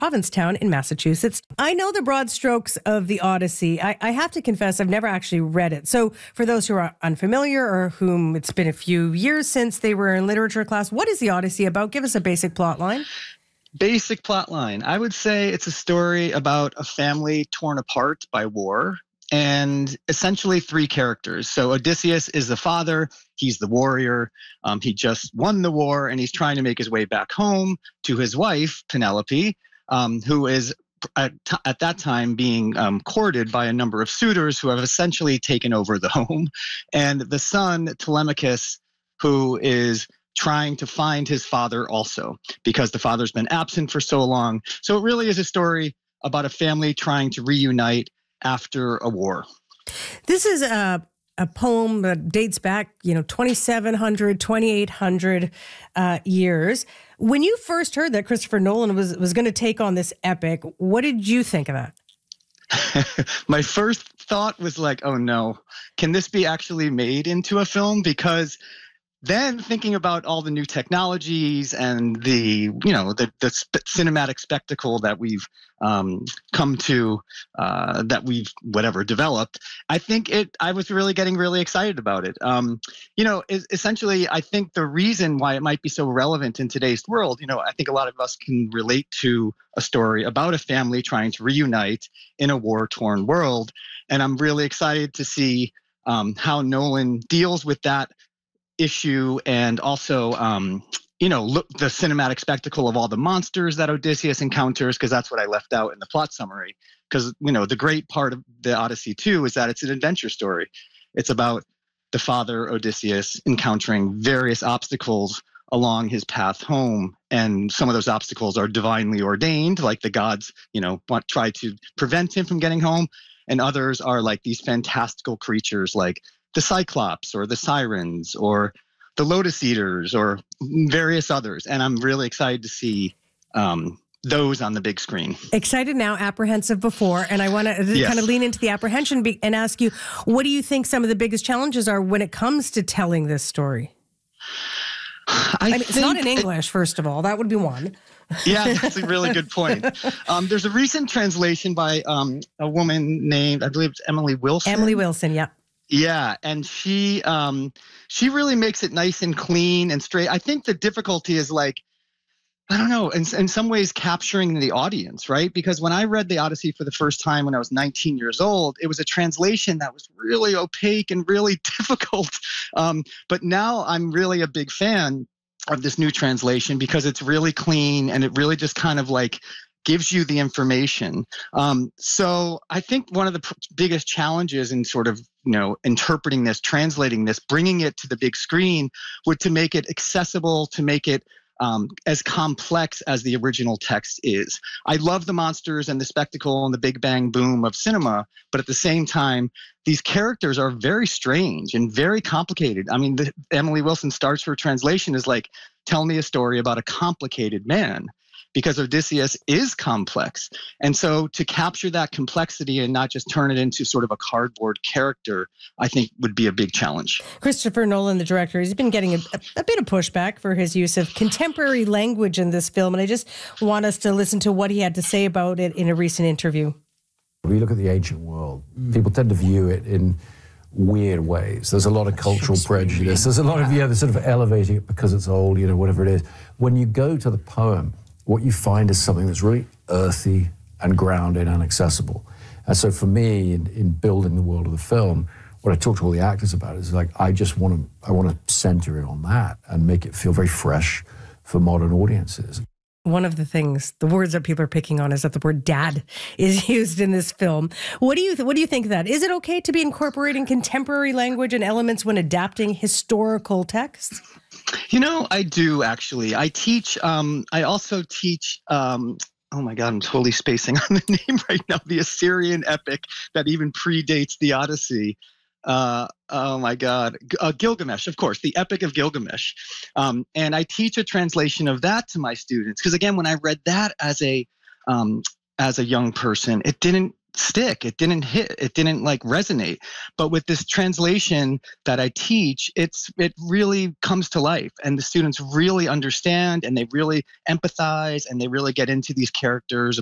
Provincetown in Massachusetts. I know the broad strokes of the Odyssey. I have to confess, I've never actually read it. So for those who are unfamiliar or whom it's been a few years since they were in literature class, what is the Odyssey about? Give us a basic plot line. Basic plot line. I would say it's a story about a family torn apart by war and essentially three characters. So Odysseus is the father. He's the warrior. He just won the war and he's trying to make his way back home to his wife, Penelope, who is at that time being courted by a number of suitors who have essentially taken over the home. And the son, Telemachus, who is trying to find his father also because the father's been absent for so long. So it really is a story about a family trying to reunite after a war. This is a poem that dates back, 2,700, 2,800 years. When you first heard that Christopher Nolan was going to take on this epic, what did you think of that? My first thought was like, oh no, can this be actually made into a film? Because then thinking about all the new technologies and the cinematic spectacle that we've come to, that we've developed, I was really getting really excited about it. Essentially, I think the reason why it might be so relevant in today's world, I think a lot of us can relate to a story about a family trying to reunite in a war-torn world. And I'm really excited to see how Nolan deals with that issue and also the cinematic spectacle of all the monsters that Odysseus encounters, because that's what I left out in the plot summary. Because the great part of the Odyssey too is that it's an adventure story. It's about the father Odysseus encountering various obstacles along his path home, and some of those obstacles are divinely ordained, like the gods try to prevent him from getting home, and others are like these fantastical creatures like the Cyclops or the Sirens or the Lotus Eaters or various others. And I'm really excited to see those on the big screen. Excited now, apprehensive before. And I want to kind of lean into the apprehension and ask you, what do you think some of the biggest challenges are when it comes to telling this story? I mean, it's not in English, first of all. That would be one. Yeah, that's a really good point. There's a recent translation by a woman named, I believe it's Emily Wilson. Emily Wilson, yeah. Yeah, and she really makes it nice and clean and straight. I think the difficulty is I don't know, in some ways capturing the audience, right? Because when I read the Odyssey for the first time when I was 19 years old, it was a translation that was really opaque and really difficult. But now I'm really a big fan of this new translation because it's really clean and it really just kind of gives you the information. So I think one of the biggest challenges in sort of, interpreting this, translating this, bringing it to the big screen would to make it accessible, to make it as complex as the original text is. I love the monsters and the spectacle and the big bang boom of cinema, but at the same time, these characters are very strange and very complicated. I mean, Emily Wilson starts her translation as tell me a story about a complicated man, because Odysseus is complex. And so to capture that complexity and not just turn it into sort of a cardboard character, I think would be a big challenge. Christopher Nolan, the director, he's been getting a bit of pushback for his use of contemporary language in this film. And I just want us to listen to what he had to say about it in a recent interview. When you look at the ancient world, people tend to view it in weird ways. There's a lot of cultural prejudice. There's a lot of, they're sort of elevating it because it's old, whatever it is. When you go to the poem, what you find is something that's really earthy and grounded and accessible. And so for me, in building the world of the film, what I talk to all the actors about is I want to center it on that and make it feel very fresh for modern audiences. One of the things, the words that people are picking on is that the word dad is used in this film. What do you think of that? Is it okay to be incorporating contemporary language and elements when adapting historical texts? I do actually. I teach, I also teach, oh my God, I'm totally spacing on the name right now, the Assyrian epic that even predates the Odyssey. Oh my God, Gilgamesh, of course, the Epic of Gilgamesh. And I teach a translation of that to my students. Because again, when I read that as a young person, it didn't stick. It didn't hit. It didn't like resonate. But with this translation that I teach, it really comes to life, and the students really understand, and they really empathize, and they really get into these characters